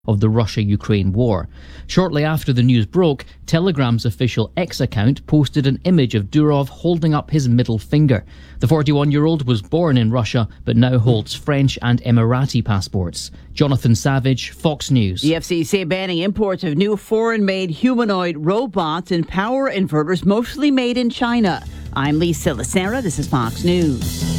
of the Russia-Ukraine war. Shortly after the news broke, Telegram's official X account posted an image of Durov holding up his middle finger. The 41-year-old was born in Russia, but now holds French and Emirati passports. Jonathan Savage, Fox News. The FCC banning imports of new foreign-made humanoid robots and power inverters, mostly made in China. I'm Lisa Lacera. This is Fox News.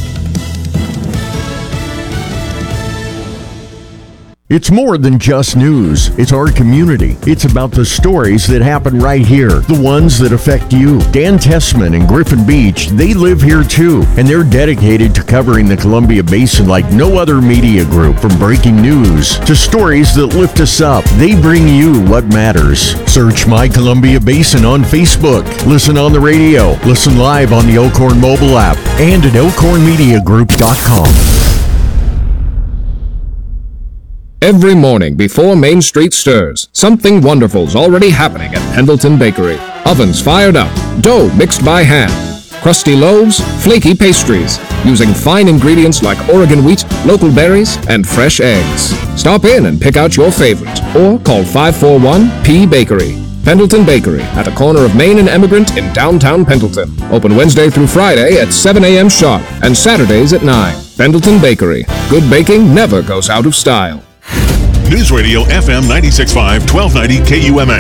It's more than just news. It's our community. It's about the stories that happen right here, the ones that affect you. Dan Tessman and Griffin Beach, they live here too, and they're dedicated to covering the Columbia Basin like no other media group. From breaking news to stories that lift us up, they bring you what matters. Search My Columbia Basin on Facebook. Listen on the radio. Listen live on the Elkhorn mobile app and at elkhornmediagroup.com. Every morning before Main Street stirs, something wonderful's already happening at Pendleton Bakery. Ovens fired up, dough mixed by hand, crusty loaves, flaky pastries, using fine ingredients like Oregon wheat, local berries, and fresh eggs. Stop in and pick out your favorite, or call 541-P-Bakery. Pendleton Bakery, at the corner of Main and Emigrant in downtown Pendleton. Open Wednesday through Friday at 7 a.m. sharp, and Saturdays at 9. Pendleton Bakery. Good baking never goes out of style. News Radio FM 96.5, 1290 KUMA.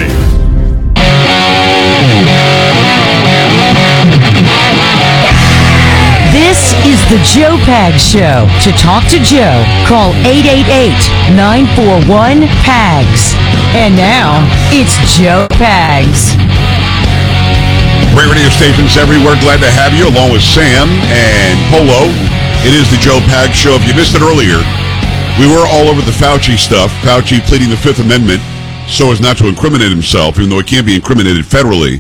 This is the Joe Pags Show. To talk to Joe, call 888-941-PAGS. And now, it's Joe Pags. Great radio stations everywhere. Glad to have you along with Sam and Polo. It is the Joe Pags Show. If you missed it earlier, we were all over the Fauci stuff. Fauci pleading the Fifth Amendment so as not to incriminate himself, even though he can't be incriminated federally.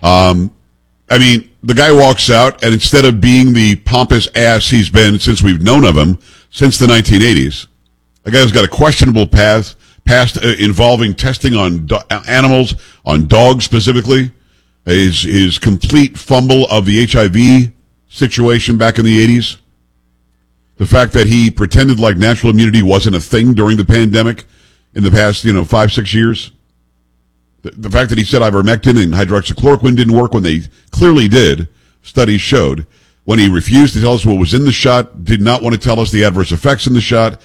I mean, the guy walks out, and instead of being the pompous ass he's been since we've known of him, since the 1980s, the guy's got a questionable past involving testing on animals, on dogs specifically, his complete fumble of the HIV situation back in the 80s. The fact that he pretended like natural immunity wasn't a thing during the pandemic in the past, 5-6 years. The fact that he said ivermectin and hydroxychloroquine didn't work when they clearly did, studies showed. When he refused to tell us what was in the shot, did not want to tell us the adverse effects in the shot.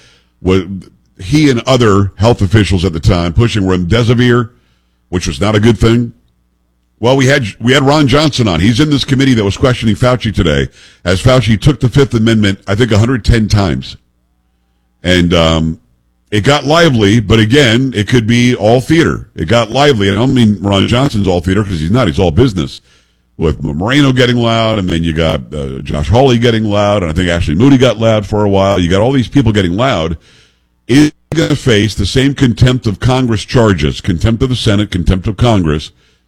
He and other health officials at the time pushing remdesivir, which was not a good thing. Well, we had Ron Johnson on. He's in this committee that was questioning Fauci today, as Fauci took the Fifth Amendment, I think, 110 times. And it got lively, but again, it could be all theater. It got lively. I don't mean Ron Johnson's all theater, because he's not. He's all business. With Moreno getting loud, and then you got Josh Hawley getting loud, and I think Ashley Moody got loud for a while. You got all these people getting loud. Is going to face the same contempt of Congress charges, contempt of the Senate, contempt of Congress,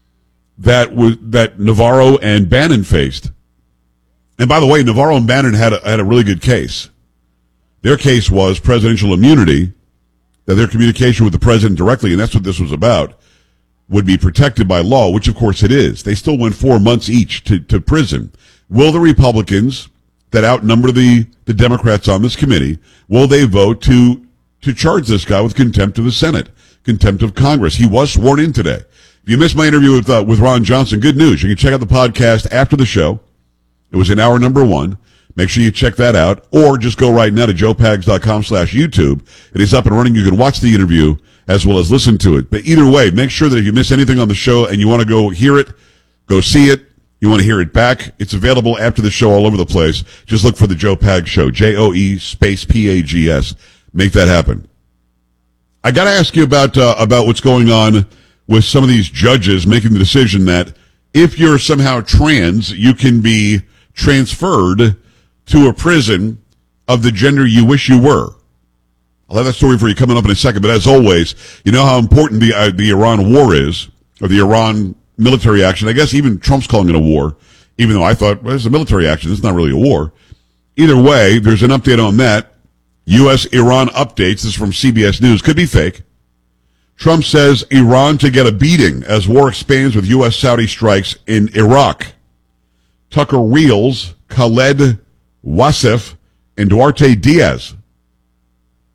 that Navarro and Bannon faced. And by the way, Navarro and Bannon had a really good case. Their case was presidential immunity, that their communication with the president directly, and that's what this was about, would be protected by law, which of course it is. They still went 4 months each to prison. Will the Republicans that outnumber the Democrats on this committee, will they vote to charge this guy with contempt of the Senate, contempt of Congress? He was sworn in today. If you missed my interview with Ron Johnson, good news. You can check out the podcast after the show. It was in hour number 1. Make sure you check that out, or just go right now to joepags.com/YouTube. It is up and running. You can watch the interview as well as listen to it. But either way, make sure that if you miss anything on the show and you want to go hear it, go see it, you want to hear it back, it's available after the show all over the place. Just look for the Joe Pags Show, JOE space PAGS. Make that happen. I got to ask you about what's going on with some of these judges making the decision that if you're somehow trans, you can be transferred to a prison of the gender you wish you were. I'll have that story for you coming up in a second, but as always, you know how important the Iran war is, or the Iran military action. I guess even Trump's calling it a war, even though I thought, well, it's a military action. It's not really a war. Either way, there's an update on that. U.S.-Iran updates. This is from CBS News. Could be fake. Trump says Iran to get a beating as war expands with U.S.-Saudi strikes in Iraq. Tucker Reels, Khaled Wasif, and Duarte Diaz.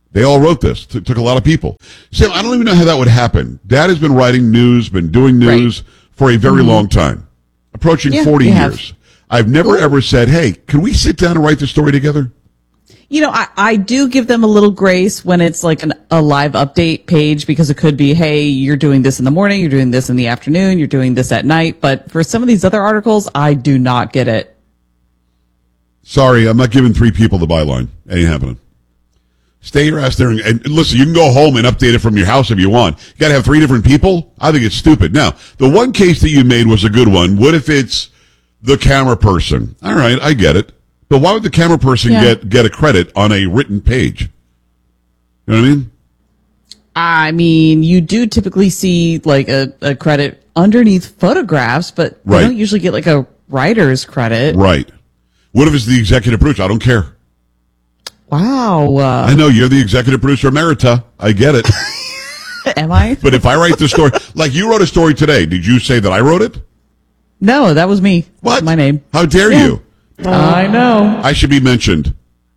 They all wrote this. It took a lot of people. Sam, I don't even know how that would happen. Dad has been writing news, been doing news for a very long time, approaching 40 years. I've never ever said, hey, can we sit down and write this story together? You know, I do give them a little grace when it's like a live update page, because it could be, hey, you're doing this in the morning, you're doing this in the afternoon, you're doing this at night. But for some of these other articles, I do not get it. Sorry, I'm not giving 3 people the byline. Ain't happening. Stay your ass there and listen, you can go home and update it from your house if you want. You got to have 3 different people? I think it's stupid. Now, the one case that you made was a good one. What if it's the camera person? All right, I get it. But why would the camera person get a credit on a written page? You know what I mean? I mean, you do typically see like a credit underneath photographs, but they don't usually get like a writer's credit. Right. What if it's the executive producer? I don't care. Wow. I know you're the executive producer emerita. I get it. Am I? But if I write the story, like you wrote a story today, did you say that I wrote it? No, that was me. What? My name. How dare you? I know. I should be mentioned.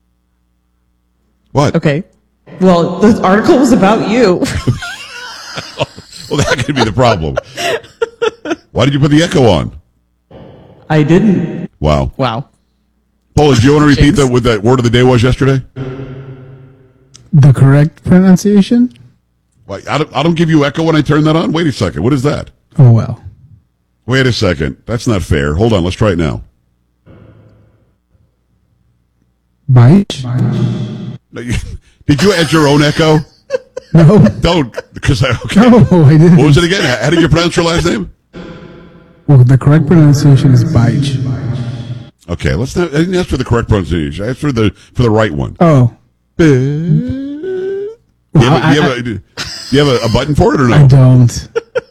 What? Okay. Well, the article was about you. Well, that could be the problem. Why did you put the echo on? I didn't. Wow. Paula, do you want to repeat what that word of the day was yesterday? The correct pronunciation? Why, I don't give you echo when I turn that on? Wait a second. What is that? Oh, well. Wait a second. That's not fair. Hold on. Let's try it now. Bite? Did you add your own echo? No. Don't. Because okay. No, I didn't. What was it again? How did you pronounce your last name? Well, the correct pronunciation is Bite. Okay, let's not. I didn't ask for the correct pronunciation. I asked for the right one. Oh. Do you have a button for it or no? I don't.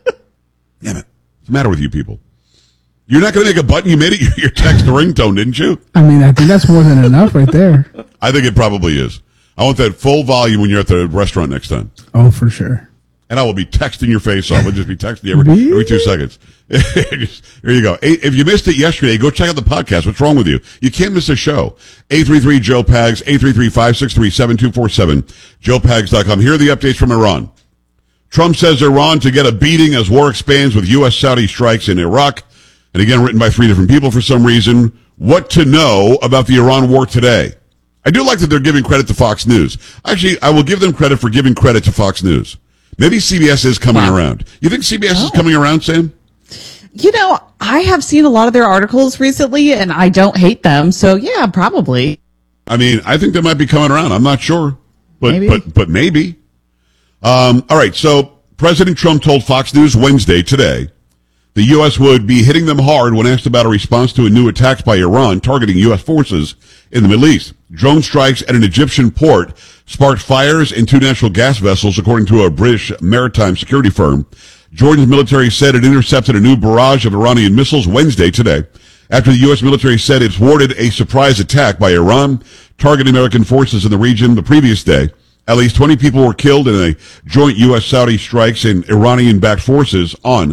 Damn it. What's the matter with you people? You're not going to make a button? You made it your text ringtone, didn't you? I mean, I think that's more than enough right there. I think it probably is. I want that full volume when you're at the restaurant next time. Oh, for sure. And I will be texting your face off. I'll just be texting you every 2 seconds. Here you go. If you missed it yesterday, go check out the podcast. What's wrong with you? You can't miss a show. 833-JOE-PAGS, 833-563-7247, joepags.com. Here are the updates from Iran. Trump says Iran to get a beating as war expands with U.S.-Saudi strikes in Iraq. And again, written by 3 different people for some reason. What to know about the Iran war today. I do like that they're giving credit to Fox News. Actually, I will give them credit for giving credit to Fox News. Maybe CBS is coming around. You think CBS is coming around, Sam? You know, I have seen a lot of their articles recently, and I don't hate them. So, yeah, probably. I mean, I think they might be coming around. I'm not sure. But maybe. All right, so President Trump told Fox News Wednesday, today, the U.S. would be hitting them hard when asked about a response to a new attacks by Iran targeting U.S. forces in the Middle East. Drone strikes at an Egyptian port sparked fires in 2 natural gas vessels, according to a British maritime security firm. Jordan's military said it intercepted a new barrage of Iranian missiles Wednesday today, after the U.S. military said it thwarted a surprise attack by Iran targeting American forces in the region the previous day. At least 20 people were killed in a joint U.S.-Saudi strikes in Iranian-backed forces in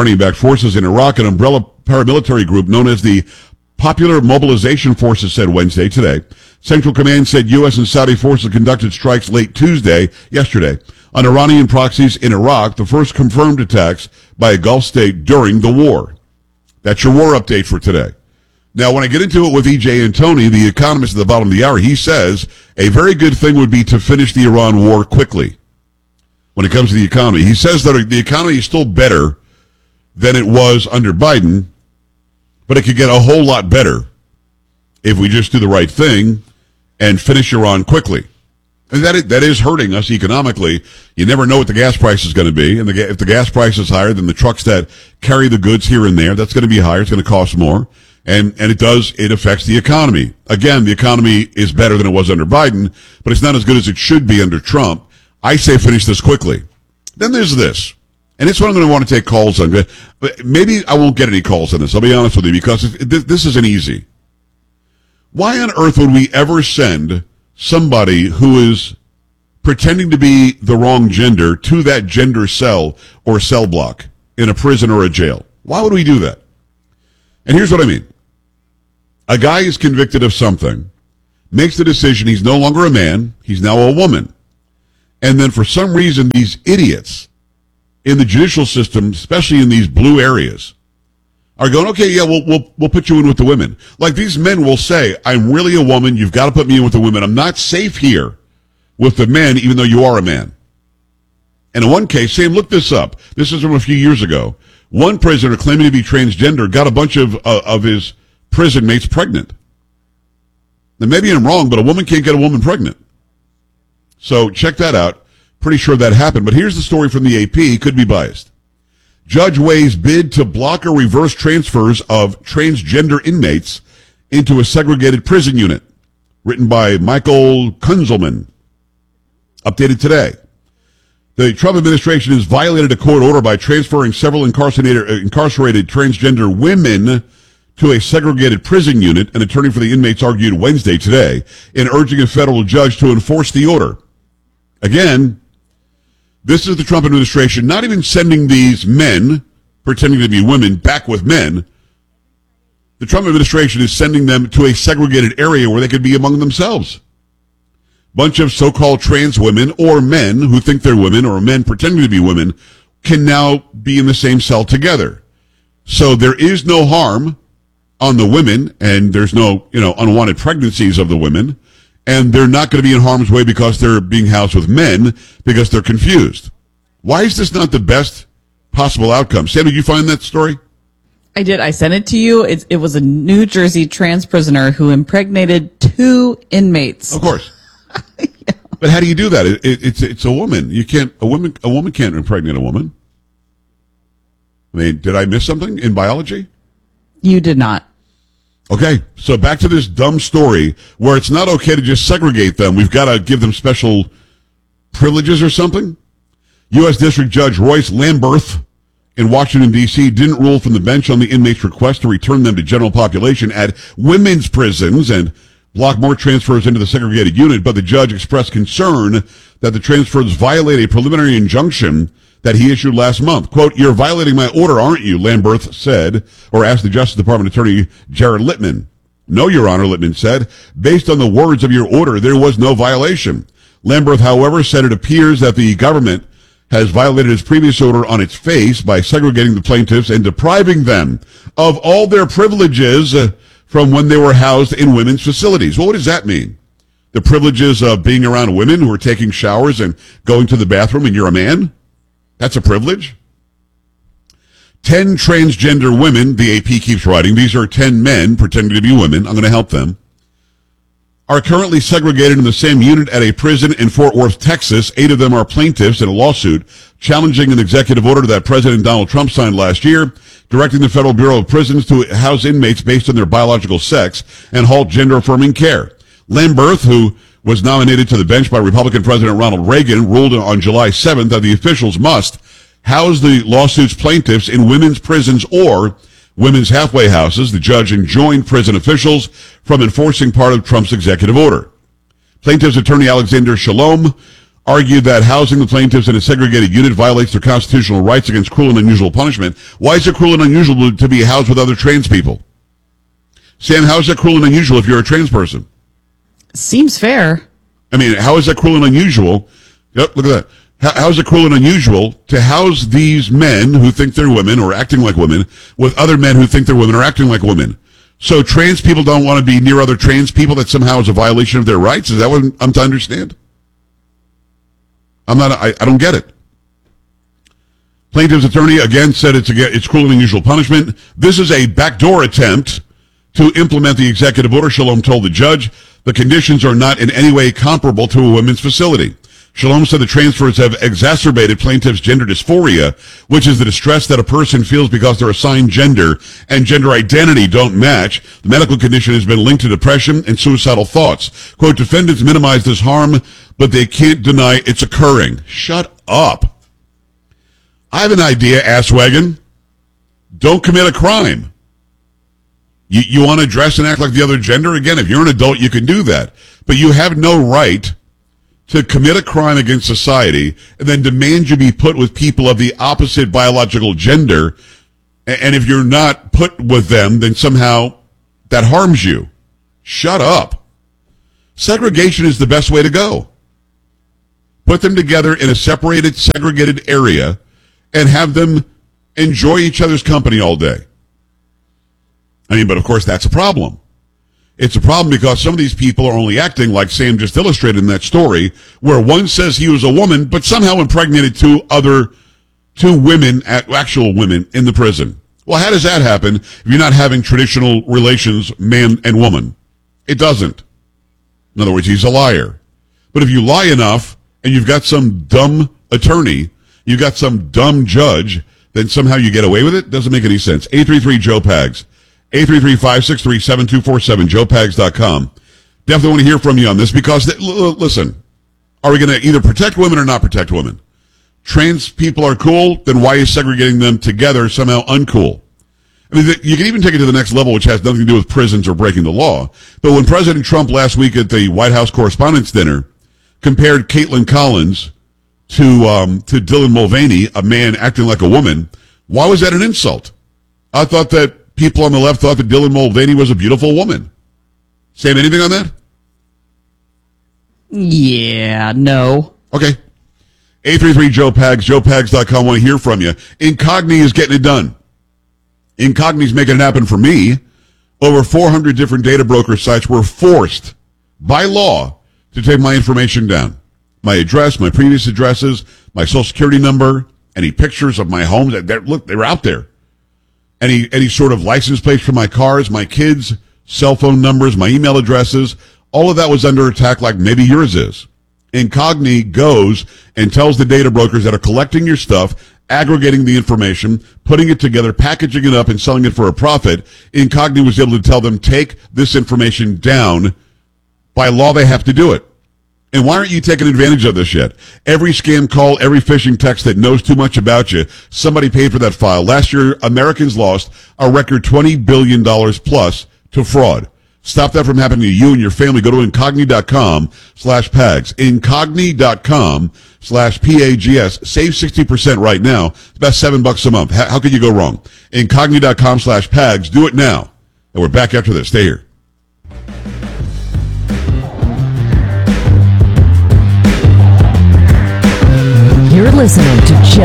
Iraq. An umbrella paramilitary group known as the Popular Mobilization Forces said Wednesday today. Central Command said U.S. and Saudi forces conducted strikes late yesterday, on Iranian proxies in Iraq, the first confirmed attacks by a Gulf state during the war. That's your war update for today. Now, when I get into it with E.J. Antoni, the economist at the bottom of the hour, he says a very good thing would be to finish the Iran war quickly when it comes to the economy. He says that the economy is still better than it was under Biden, but it could get a whole lot better if we just do the right thing and finish Iran quickly. And that is hurting us economically. You never know what the gas price is going to be. And if the gas price is higher, then the trucks that carry the goods here and there, that's going to be higher. It's going to cost more. And it affects the economy. Again, the economy is better than it was under Biden, but it's not as good as it should be under Trump. I say finish this quickly. Then there's this. And it's what I'm going to want to take calls on. But maybe I won't get any calls on this. I'll be honest with you, because this isn't easy. Why on earth would we ever send somebody who is pretending to be the wrong gender to that gender cell or cell block in a prison or a jail? Why would we do that? And here's what I mean. A guy is convicted of something, makes the decision he's no longer a man, he's now a woman. And then for some reason, these idiots in the judicial system, especially in these blue areas, are going, okay, yeah, we'll put you in with the women. Like these men will say, I'm really a woman. You've got to put me in with the women. I'm not safe here with the men, even though you are a man. And in one case, Sam, look this up. This is from a few years ago. One prisoner claiming to be transgender got a bunch of his prison mates pregnant. Now, maybe I'm wrong, but a woman can't get a woman pregnant. So check that out. Pretty sure that happened. But here's the story from the AP. Could be biased. Judge weighs bid to block or reverse transfers of transgender inmates into a segregated prison unit. Written by Michael Kunzelman. Updated today. The Trump administration has violated a court order by transferring several incarcerated transgender women to a segregated prison unit, an attorney for the inmates argued Wednesday today, in urging a federal judge to enforce the order. Again, this is the Trump administration not even sending these men, pretending to be women, back with men. The Trump administration is sending them to a segregated area where they could be among themselves. Bunch of so-called trans women or men who think they're women or men pretending to be women can now be in the same cell together. So there is no harm on the women, and there's no, unwanted pregnancies of the women, and they're not going to be in harm's way because they're being housed with men because they're confused. Why is this not the best possible outcome? Sam, did you find that story? I did. I sent it to you. It was a New Jersey trans prisoner who impregnated 2 inmates. Of course. Yeah. But how do you do that? It's a woman. A woman can't impregnate a woman. I mean, did I miss something in biology? You did not. Okay, so back to this dumb story where it's not okay to just segregate them. We've got to give them special privileges or something. U.S. District Judge Royce Lamberth in Washington, D.C. didn't rule from the bench on the inmates' request to return them to general population at women's prisons and block more transfers into the segregated unit, but the judge expressed concern that the transfers violate a preliminary injunction that he issued last month. Quote, "You're violating my order, aren't you?" Lamberth said, or asked the Justice Department Attorney Jared Littman. "No, Your Honor," Littman said. "Based on the words of your order, there was no violation." Lamberth, however, said it appears that the government has violated its previous order on its face by segregating the plaintiffs and depriving them of all their privileges from when they were housed in women's facilities. Well, what does that mean? The privileges of being around women who are taking showers and going to the bathroom and you're a man? That's a privilege? 10 transgender women, the AP keeps writing, these are 10 men pretending to be women, I'm going to help them, are currently segregated in the same unit at a prison in Fort Worth, Texas. 8 of them are plaintiffs in a lawsuit challenging an executive order that President Donald Trump signed last year, directing the Federal Bureau of Prisons to house inmates based on their biological sex and halt gender-affirming care. Lamberth, who was nominated to the bench by Republican President Ronald Reagan, ruled on July 7th that the officials must house the lawsuit's plaintiffs in women's prisons or women's halfway houses. The judge enjoined prison officials from enforcing part of Trump's executive order. Plaintiffs' attorney Alexander Shalom argued that housing the plaintiffs in a segregated unit violates their constitutional rights against cruel and unusual punishment. Why is it cruel and unusual to be housed with other trans people? Sam, how is that cruel and unusual if you're a trans person? Seems fair. I mean, how is that cruel and unusual? Yep, look at that. How is it cruel and unusual to house these men who think they're women or acting like women with other men who think they're women or acting like women? So trans people don't want to be near other trans people, that somehow is a violation of their rights? Is that what I'm to understand? I don't get it. Plaintiff's attorney again said it's cruel and unusual punishment. This is a backdoor attempt to implement the executive order, Shalom told the judge. The conditions are not in any way comparable to a women's facility. Shalom said the transfers have exacerbated plaintiffs' gender dysphoria, which is the distress that a person feels because their assigned gender and gender identity don't match. The medical condition has been linked to depression and suicidal thoughts. Quote, defendants minimize this harm, but they can't deny it's occurring. Shut up. I have an idea, asswagon. Don't commit a crime. You want to dress and act like the other gender? Again, if you're an adult, you can do that. But you have no right to commit a crime against society and then demand you be put with people of the opposite biological gender. And if you're not put with them, then somehow that harms you. Shut up. Segregation is the best way to go. put them together in a separated, segregated area, and have them enjoy each other's company all day. I mean, but of course that's a problem. It's a problem because some of these people are only acting like Sam just illustrated in that story, where one says he was a woman, but somehow impregnated two women, actual women, in the prison. Well, how does that happen if you're not having traditional relations, man and woman? It doesn't. In other words, he's a liar. But if you lie enough and you've got some dumb attorney, you've got some dumb judge, then somehow you get away with it? Doesn't make any sense. 833-JOE-PAGS. 833-563-7247, joepags.com. Definitely want to hear from you on this because, listen, are we going to either protect women or not protect women? Trans people are cool, then why is segregating them together somehow uncool? I mean, you can even take it to the next level, which has nothing to do with prisons or breaking the law. But when President Trump last week at the White House Correspondents' Dinner compared Caitlin Collins to Dylan Mulvaney, a man acting like a woman, why was that an insult? I thought that people on the left thought that Dylan Mulvaney was a beautiful woman. Sam, anything on that? Yeah, no. Okay. 833-JOE-PAGS, joepags.com. Want to hear from you. Incogni is getting it done. Incogni's making it happen for me. Over 400 different data broker sites were forced by law to take my information down. My address, my previous addresses, my social security number, any pictures of my homes. Look, they were out there. Any sort of license plates for my cars, my kids, cell phone numbers, my email addresses, all of that was under attack like maybe yours is. Incogni goes and tells the data brokers that are collecting your stuff, aggregating the information, putting it together, packaging it up, and selling it for a profit. Incogni was able to tell them, take this information down. By law, they have to do it. And why aren't you taking advantage of this yet? Every scam call, every phishing text that knows too much about you, somebody paid for that file. Last year, Americans lost a record $20 billion plus to fraud. Stop that from happening to you and your family. Go to incogni.com/PAGS. Incogni.com/PAGS. Save 60% right now. It's about $7 a month. How could you go wrong? Incogni.com/PAGS. Do it now. And we're back after this. Stay here. You're listening to Joe